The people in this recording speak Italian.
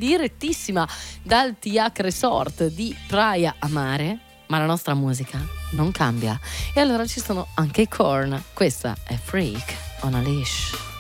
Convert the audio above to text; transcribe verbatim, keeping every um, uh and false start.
direttissima dal T H Resort di Praia a Mare, ma la nostra musica non cambia. E allora ci sono anche i Korn. Questa è Freak on a Leash.